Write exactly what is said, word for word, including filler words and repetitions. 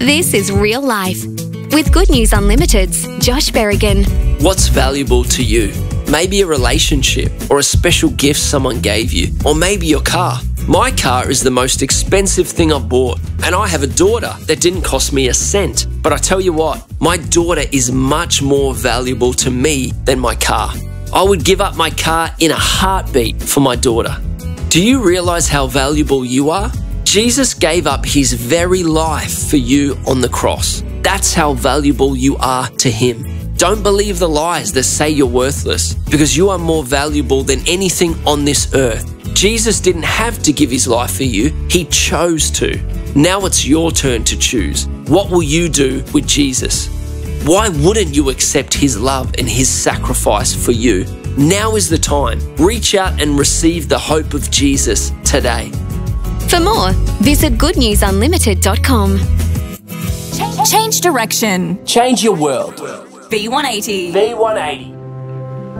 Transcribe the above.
This is Real Life with Good News Unlimited's Josh Berrigan. What's valuable to you? Maybe a relationship or a special gift someone gave you, or maybe your car. My car is the most expensive thing I've bought, and I have a daughter that didn't cost me a cent. But I tell you what, my daughter is much more valuable to me than my car. I would give up my car in a heartbeat for my daughter. Do you realize how valuable you are? Jesus gave up his very life for you on the cross. That's how valuable you are to him. Don't believe the lies that say you're worthless, because you are more valuable than anything on this earth. Jesus didn't have to give his life for you. He chose to. Now it's your turn to choose. What will you do with Jesus? Why wouldn't you accept his love and his sacrifice for you? Now is the time. Reach out and receive the hope of Jesus today. For more, visit good news unlimited dot com. Change direction. Change your world. V one eighty. V one eighty.